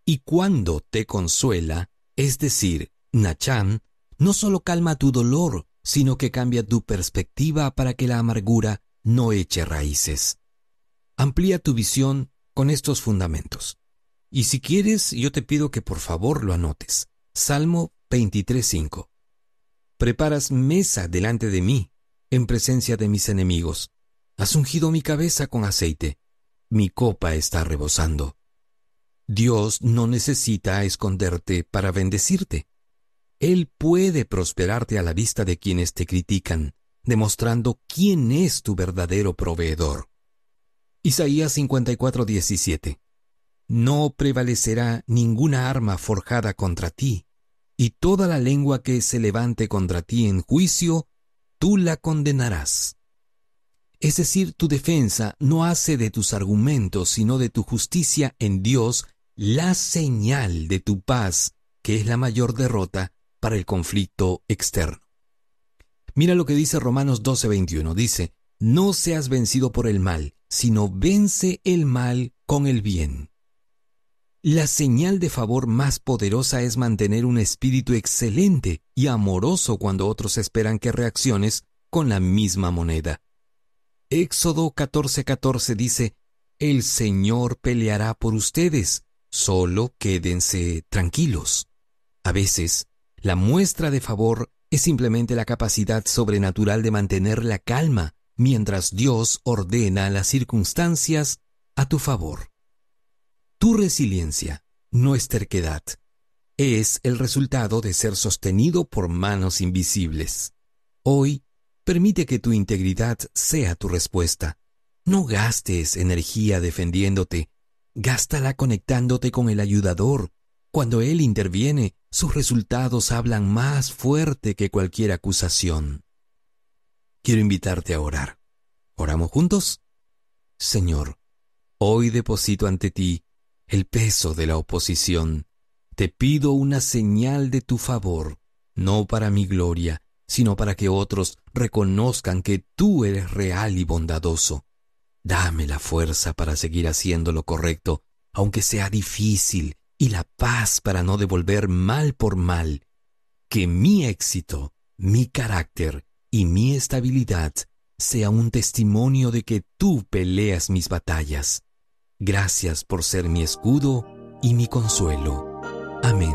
Y cuando te consuela, es decir, Nachán, no solo calma tu dolor, sino que cambia tu perspectiva para que la amargura no eche raíces. Amplía tu visión con estos fundamentos. Y si quieres, yo te pido que por favor lo anotes. Salmo 23:5. Preparas mesa delante de mí, en presencia de mis enemigos. Has ungido mi cabeza con aceite. Mi copa está rebosando. Dios no necesita esconderte para bendecirte. Él puede prosperarte a la vista de quienes te critican, demostrando quién es tu verdadero proveedor. Isaías 54:17. No prevalecerá ninguna arma forjada contra ti, y toda la lengua que se levante contra ti en juicio, tú la condenarás. Es decir, tu defensa no hace de tus argumentos, sino de tu justicia en Dios, la señal de tu paz, que es la mayor derrota para el conflicto externo. Mira lo que dice Romanos 12:21. Dice, no seas vencido por el mal, sino vence el mal con el bien. La señal de favor más poderosa es mantener un espíritu excelente y amoroso cuando otros esperan que reacciones con la misma moneda. Éxodo 14:14 dice, el Señor peleará por ustedes, solo quédense tranquilos. A veces, la muestra de favor es simplemente la capacidad sobrenatural de mantener la calma mientras Dios ordena las circunstancias a tu favor. Tu resiliencia no es terquedad, es el resultado de ser sostenido por manos invisibles. Hoy, permite que tu integridad sea tu respuesta. No gastes energía defendiéndote, gástala conectándote con el ayudador. Cuando Él interviene, sus resultados hablan más fuerte que cualquier acusación. Quiero invitarte a orar. ¿Oramos juntos? Señor, hoy deposito ante ti el peso de la oposición. Te pido una señal de tu favor, no para mi gloria, sino para que otros reconozcan que tú eres real y bondadoso. Dame la fuerza para seguir haciendo lo correcto, aunque sea difícil, y la paz para no devolver mal por mal. Que mi éxito, mi carácter y mi estabilidad sea un testimonio de que tú peleas mis batallas. Gracias por ser mi escudo y mi consuelo. Amén.